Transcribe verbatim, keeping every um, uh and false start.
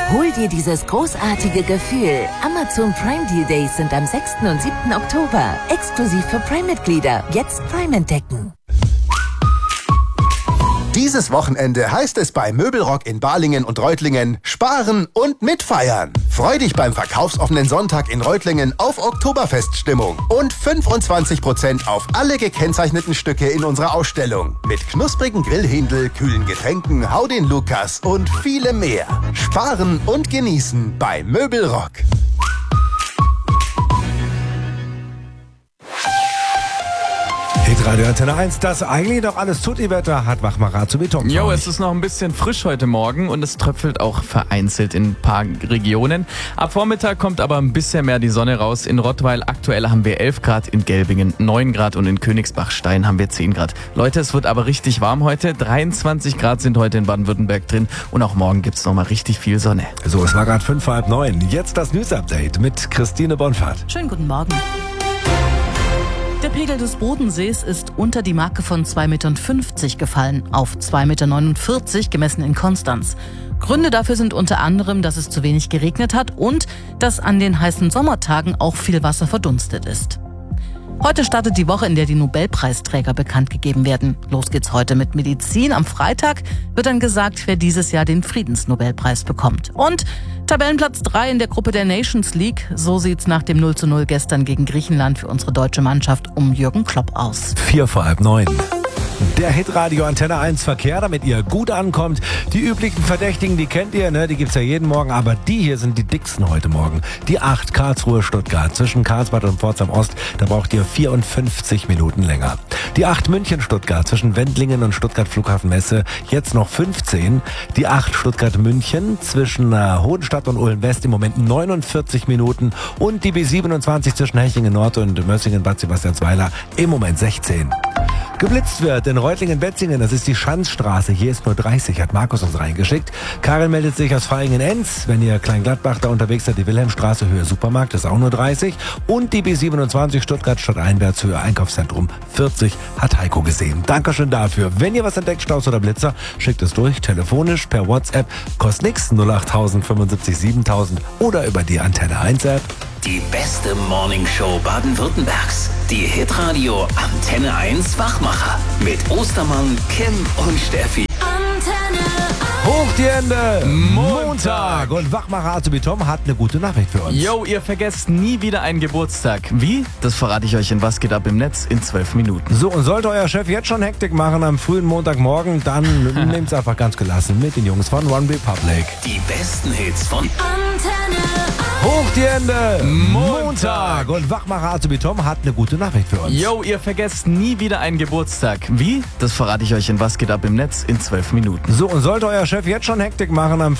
Hol dir dieses großartige Gefühl. Amazon Prime Deal Days sind am sechsten und siebten Oktober. Exklusiv für Prime-Mitglieder. Jetzt Prime entdecken. Dieses Wochenende heißt es bei Möbelrock in Balingen und Reutlingen sparen und mitfeiern. Freu dich beim verkaufsoffenen Sonntag in Reutlingen auf Oktoberfeststimmung und fünfundzwanzig Prozent auf alle gekennzeichneten Stücke in unserer Ausstellung. Mit knusprigen Grillhändel, kühlen Getränken, Hau den Lukas und vielem mehr. Sparen und genießen bei Möbelrock. Hitradio Antenne eins, das eigentlich doch alles Tutti-Wetter hat Wachmacher zu Beton. Jo, es ist noch ein bisschen frisch heute Morgen und es tröpfelt auch vereinzelt in ein paar Regionen. Ab Vormittag kommt aber ein bisschen mehr die Sonne raus. In Rottweil aktuell haben wir elf Grad, in Gelbingen neun Grad und in Königsbachstein haben wir zehn Grad. Leute, es wird aber richtig warm heute. dreiundzwanzig Grad sind heute in Baden-Württemberg drin und auch morgen gibt es nochmal richtig viel Sonne. So, es war gerade fünf vor halb neun. Jetzt das News-Update mit Christine Bonfahrt. Schönen guten Morgen. Der Pegel des Bodensees ist unter die Marke von zwei Komma fünfzig Meter gefallen, auf zwei Komma neunundvierzig Meter gemessen in Konstanz. Gründe dafür sind unter anderem, dass es zu wenig geregnet hat und dass an den heißen Sommertagen auch viel Wasser verdunstet ist. Heute startet die Woche, in der die Nobelpreisträger bekannt gegeben werden. Los geht's heute mit Medizin. Am Freitag wird dann gesagt, wer dieses Jahr den Friedensnobelpreis bekommt. Und Tabellenplatz drei in der Gruppe der Nations League. So sieht's nach dem null zu null gestern gegen Griechenland für unsere deutsche Mannschaft um Jürgen Klopp aus. Vier vor halb neun. Der Hitradio Antenne eins Verkehr, damit ihr gut ankommt. Die üblichen Verdächtigen, die kennt ihr, ne? Die gibt's ja jeden Morgen, aber die hier sind die dicksten heute Morgen. Die acht Karlsruhe-Stuttgart zwischen Karlsbad und Pforzheim Ost, da braucht ihr vierundfünfzig Minuten länger. Die acht München-Stuttgart zwischen Wendlingen und Stuttgart Flughafen Messe, jetzt noch fünfzehn. Die acht Stuttgart-München zwischen äh, Hohenstadt und Ulm-West im Moment neunundvierzig Minuten. Und die B siebenundzwanzig zwischen Hechingen Nord und Mössingen-Bad Sebastiansweiler im Moment sechzehn. Geblitzt wird in Reutlingen-Wetzingen, das ist die Schanzstraße, hier ist nur dreißig, hat Markus uns reingeschickt. Karin meldet sich aus Vaihingen-Enz, wenn ihr Kleingladbach da unterwegs seid, die Wilhelmstraße, Höhe Supermarkt, ist auch nur dreißig. Und die B siebenundzwanzig Stuttgart Stadteinwärts, Höhe Einkaufszentrum vierzig, hat Heiko gesehen. Dankeschön dafür. Wenn ihr was entdeckt, Staus oder Blitzer, schickt es durch, telefonisch, per WhatsApp, kostet nix, null acht tausend fünfundsiebzig siebentausend oder über die Antenne eins App. Die beste Morningshow Baden-Württembergs. Die Hitradio Antenne eins Wachmacher. Mit Ostermann, Kim und Steffi. Antenne Hoch die Hände! Montag! Und Wachmacher Azubi Tom hat eine gute Nachricht für uns. Jo, ihr vergesst nie wieder einen Geburtstag. Wie? Das verrate ich euch in Was geht ab im Netz in zwölf Minuten. So, und sollte euer Chef jetzt schon Hektik machen am frühen Montagmorgen, dann nehmt's einfach ganz gelassen mit den Jungs von One Republic. Die besten Hits von Antenne Hoch die Hände! Montag! Und Wachmacher Azubi Tom hat eine gute Nachricht für uns. Jo, ihr vergesst nie wieder einen Geburtstag. Wie? Das verrate ich euch in Was geht ab im Netz in zwölf Minuten. So, und sollte euer Chef jetzt schon Hektik machen am